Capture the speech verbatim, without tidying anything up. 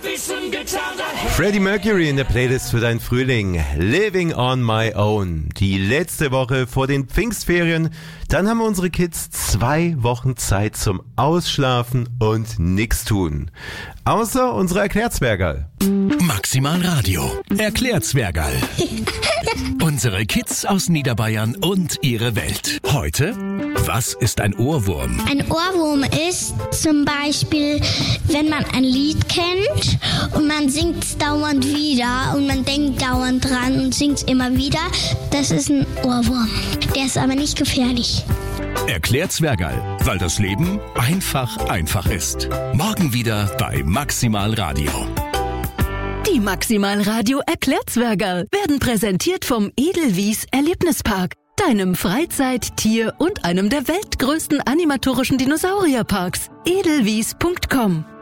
Freddie Mercury in der Playlist für deinen Frühling. Living on my own. Die letzte Woche vor den Pfingstferien. Dann haben unsere Kids zwei Wochen Zeit zum Ausschlafen und nix tun. Außer unsere Erklärzwergerl. Maximal Radio. Erklärzwergerl. Unsere Kids aus Niederbayern und ihre Welt. Heute, was ist ein Ohrwurm? Ein Ohrwurm ist zum Beispiel, wenn man ein Lied kennt und man singt es dauernd wieder und man denkt dauernd dran und singt es immer wieder. Das ist ein Ohrwurm. Der ist aber nicht gefährlich. Erklärzwergerl, weil das Leben einfach einfach ist. Morgen wieder bei Maximal Radio. Die Maximal Radio Erklärzwergerl werden präsentiert vom Edelwies Erlebnispark, deinem Freizeit-, Tier- und einem der weltgrößten animatorischen Dinosaurierparks. edelwies punkt com